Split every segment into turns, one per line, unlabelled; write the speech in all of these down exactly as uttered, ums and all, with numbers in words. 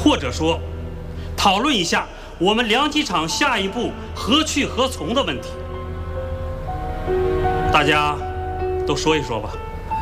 或者说，讨论一下我们良机厂下一步何去何从的问题。大家都说一说吧。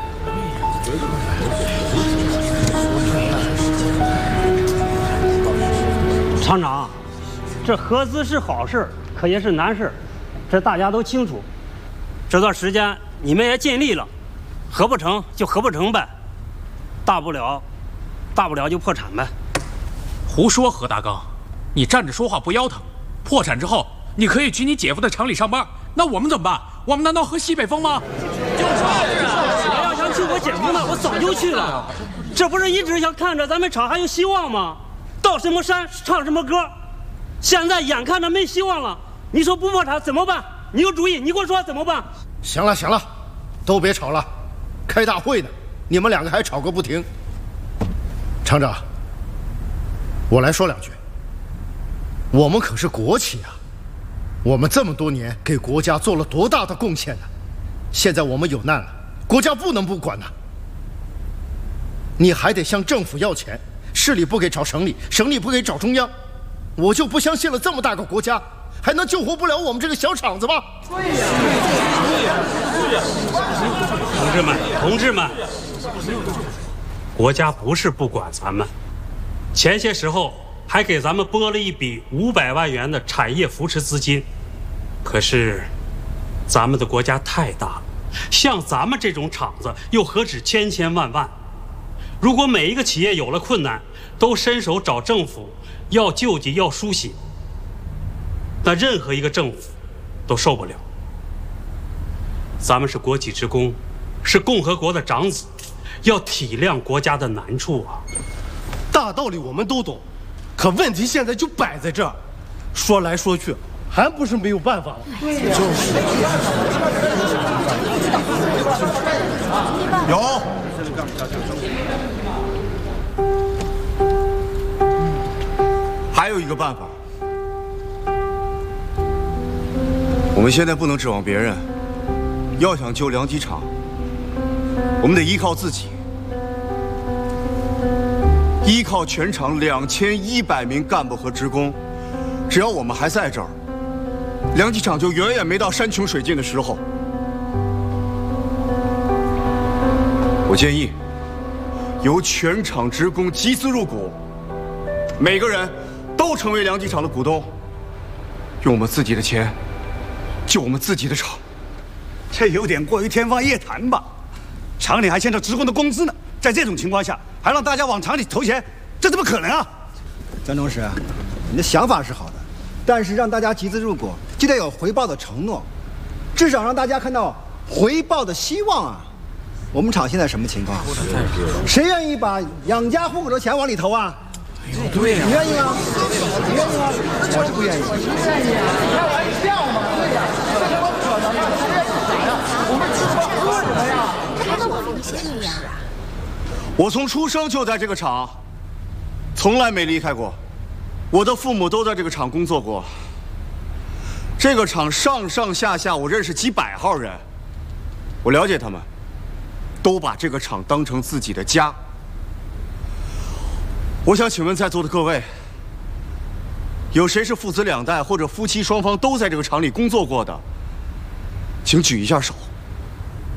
厂长，这合资是好事，可也是难事，这大家都清楚。这段时间你们也尽力了，合不成就合不成呗，大不了，大不了就破产呗。
胡说，何大刚，你站着说话不腰疼。破产之后，你可以去你姐夫的厂里上班，那我们怎么办？我们难道喝西北风吗？
就是啊，我要想去我姐夫那，我早就去了。这不是一直想看着咱们厂还有希望吗？到什么山唱什么歌，现在眼看着没希望了，你说不破产怎么办？你有主意，你给我说怎么办？
行了行了，都别吵了，开大会呢，你们两个还吵个不停。厂长，我来说两句。我们可是国企啊，我们这么多年给国家做了多大的贡献呢？现在我们有难了，国家不能不管呐。你还得向政府要钱，市里不给找省里，省里不给找中央，我就不相信了，这么大个国家还能救活不了我们这个小厂子吗？
对呀，对呀，对呀！同志们，同志们，国家不是不管咱们，前些时候还给咱们拨了一笔五百万元的产业扶持资金，可是咱们的国家太大了，像咱们这种厂子又何止千千万万？如果每一个企业有了困难，都伸手找政府要救济要输血，那任何一个政府都受不了。咱们是国企职工，是共和国的长子，要体谅国家的难处啊。
大道理我们都懂，可问题现在就摆在这儿，说来说去，还不是没有办法了。就是。
有。还有一个办法，我们现在不能指望别人，要想救良机厂，我们得依靠自己，依靠全厂两千一百名干部和职工。只要我们还在这儿，良机厂就远远没到山穷水尽的时候。我建议由全厂职工集资入股，每个人都成为良机厂的股东，用我们自己的钱救我们自己的厂。
这有点过于天方夜谭吧？厂里还欠着职工的工资呢，在这种情况下还让大家往厂里投钱，这怎么可能啊？
张董事，你的想法是好的，但是让大家集资入股，就得有回报的承诺，至少让大家看到回报的希望啊！我们厂现在什么情况？谁愿意把养家糊口的钱往里投啊？对呀，你愿意吗？你愿意吗？我是不愿意。不愿意啊！开玩笑嘛！对呀，这怎么可能啊？谁愿意啥呀？我们吃饱饿着呀！这还能往里写你呀？
我从出生就在这个厂，从来没离开过。我的父母都在这个厂工作过。这个厂上上下下，我认识几百号人，我了解他们，都把这个厂当成自己的家。我想请问在座的各位，有谁是父子两代或者夫妻双方都在这个厂里工作过的？请举一下手。